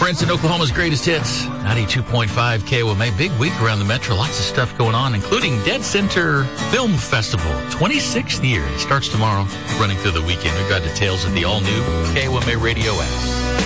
Friends in Oklahoma's greatest hits, 92.5 KOMA. Big week around the metro. Lots of stuff going on, including Dead Center Film Festival. 26th year. It starts tomorrow, running through the weekend. We've got details at the all-new KOMA radio app.